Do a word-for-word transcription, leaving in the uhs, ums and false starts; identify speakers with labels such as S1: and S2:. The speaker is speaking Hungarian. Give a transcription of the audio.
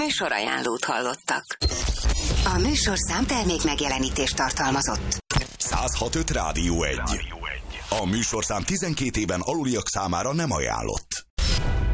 S1: Műsorajánlót hallottak. A műsorszám termék megjelenítést tartalmazott.
S2: száz hat pont öt Rádió egy. A műsorszám tizenkét éven aluliak számára nem ajánlott.